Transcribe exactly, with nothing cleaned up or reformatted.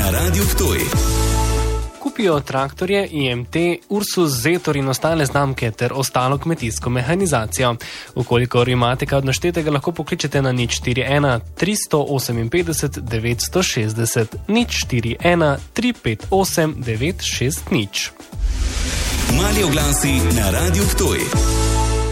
na Radiu Ptuj. Kupijo traktorje I M T, Ursus, Zetor in ostale znamke ter ostalo kmetijsko mehanizacijo. Ukolikor imate kaj od naštetega, lahko pokličete na nič štiri ena, tri oseminpetdeset, devetsto šestdeset, nič štiri ena, tri pet osem, devet šest nič. Mali oglasi na Radiu Ptuj.